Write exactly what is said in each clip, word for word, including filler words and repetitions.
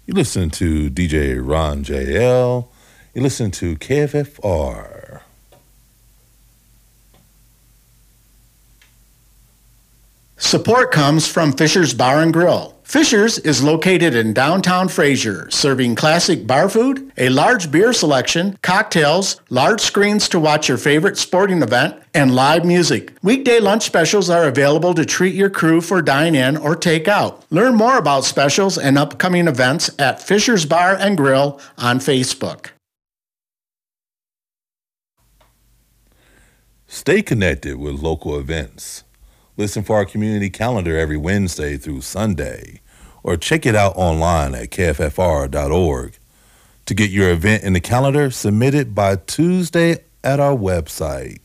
You listen to D J Ron J L. You listen to K F F R. Support comes from Fisher's Bar and Grill. Fisher's is located in downtown Fraser, serving classic bar food, a large beer selection, cocktails, large screens to watch your favorite sporting event, and live music. Weekday lunch specials are available to treat your crew for dine-in or take-out. Learn more about specials and upcoming events at Fisher's Bar and Grill on Facebook. Stay connected with local events. Listen for our community calendar every Wednesday through Sunday, or check it out online at K F F R dot org. To get your event in the calendar, submit it by Tuesday at our website.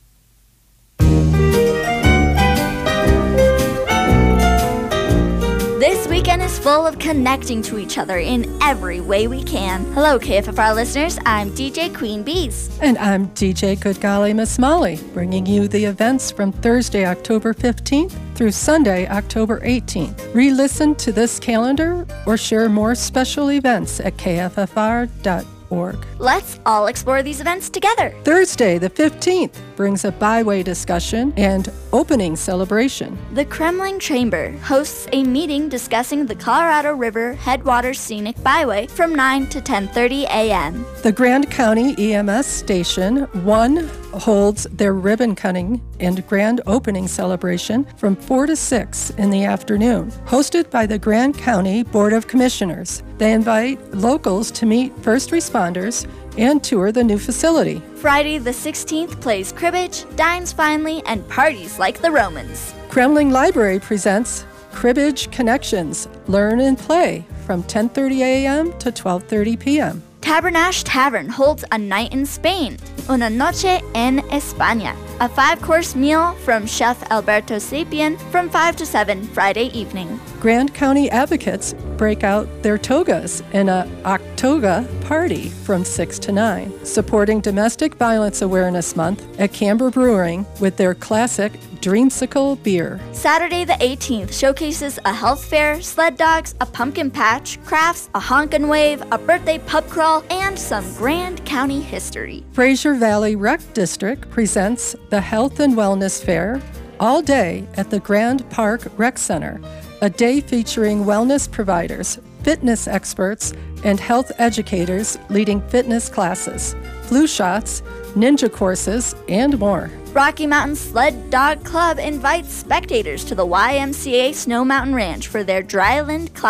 This weekend is full of connecting to each other in every way we can. Hello, K F F R listeners. I'm D J Queen Bees. And I'm D J Good Golly Miss Molly, bringing you the events from Thursday, October fifteenth through Sunday, October eighteenth. Re-listen to this calendar or share more special events at K F F R dot org. Let's all explore these events together. Thursday, the fifteenth, brings a byway discussion and opening celebration. The Kremling Chamber hosts a meeting discussing the Colorado River Headwaters Scenic Byway from nine to ten thirty a.m. The Grand County E M S Station one holds their ribbon cutting and grand opening celebration from four to six in the afternoon, hosted by the Grand County Board of Commissioners. They invite locals to meet first responders and tour the new facility. Friday the sixteenth plays cribbage, dines finely, and parties like the Romans. Kremling Library presents Cribbage Connections, Learn and Play from ten thirty a.m. to twelve thirty p.m. Tabernash Tavern holds a night in Spain, Una Noche en España, a five-course meal from Chef Alberto Sapien from five to seven Friday evening. Grand County Advocates break out their togas in a Octoga party from six to nine, supporting Domestic Violence Awareness Month at Camber Brewing with their classic Dreamsicle beer. Saturday the eighteenth showcases a health fair, sled dogs, a pumpkin patch, crafts, a honk and wave, a birthday pub crawl, and some Grand County history. Fraser Valley Rec District presents the Health and Wellness Fair all day at the Grand Park Rec Center, a day featuring wellness providers, fitness experts, and health educators leading fitness classes, flu shots, ninja courses, and more. Rocky Mountain Sled Dog Club invites spectators to the Y M C A Snow Mountain Ranch for their Dryland Classic.